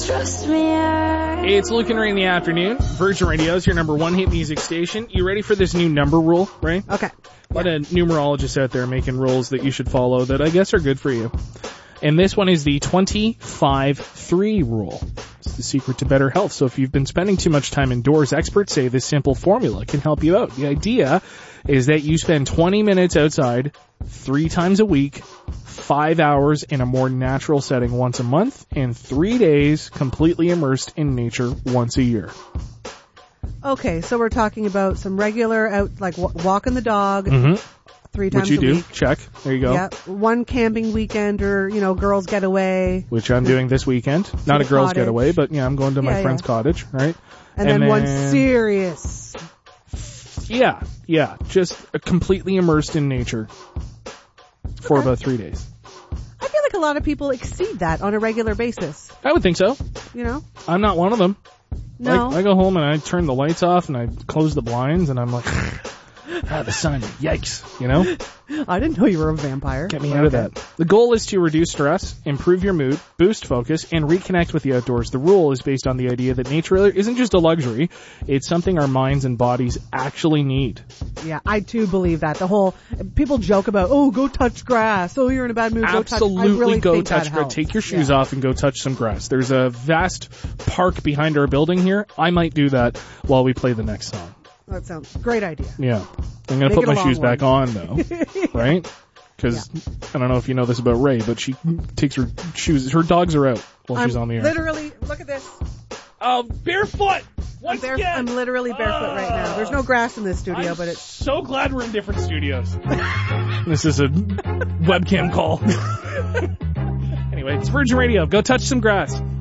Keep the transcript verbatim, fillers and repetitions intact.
Trust me, I... It's Luke and Ray in the afternoon. Virgin Radio is your number one hit music station. You ready for this new number rule, Ray? Okay. A lot of numerologists out there making rules that you should follow that I guess are good for you. And this one is the twenty-five three rule. It's the secret to better health. So if you've been spending too much time indoors, experts say this simple formula can help you out. The idea is that you spend twenty minutes outside three times a week, five hours in a more natural setting once a month, and three days completely immersed in nature once a year. Okay, so we're talking about some regular out, like w- walking the dog Mm-hmm. three times Which you a do. week. Check. There you go. Yeah, one camping weekend or, you know, girls getaway. Which I'm doing this weekend. Not a the girls' cottage. getaway, but yeah, I'm going to my Yeah, friend's yeah. cottage, right? And, then, one serious. Yeah, yeah, just uh, completely immersed in nature for Okay. about three days. I feel like a lot of people exceed that on a regular basis, I would think so. you know? I'm not one of them. No. Like, I go home and I turn the lights off and I close the blinds and I'm like, ah, the sun, yikes, you know? I didn't know you were a vampire. Get me out of that. The goal is to reduce stress, improve your mood, boost focus, and reconnect with the outdoors. The rule is based on the idea that nature isn't just a luxury, it's something our minds and bodies actually need. Yeah, I too believe that. The whole, people joke about, oh, go touch grass. Oh, you're in a bad mood, go touch. I Absolutely really go think touch that grass. helps. Take your shoes Yeah. off and go touch some grass. There's a vast park behind our building here. I might do that while we play the next song. That sounds great idea. Yeah. I'm going to Make put it a my long shoes one. back on, though. Right? Because I don't know if you know this about Ray, but she takes her shoes. Her dogs are out while I'm she's on the air. literally, look at this. Oh, barefoot! I'm, Once bare- again! I'm literally barefoot right now. There's no grass in this studio, I'm but it's... so glad we're in different studios. This is a webcam call. Anyway, it's Virgin Radio. Go touch some grass.